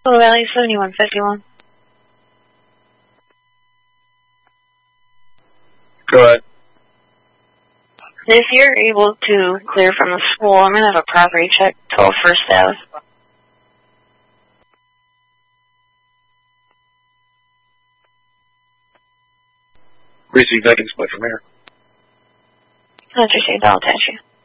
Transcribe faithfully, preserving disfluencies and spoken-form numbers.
Hello, Valley seventy-one fifty-one. Go ahead. If you're able to clear from the school, I'm going to have a property check till First Ave. Receive, I can split from here. That's received. I'll attach you.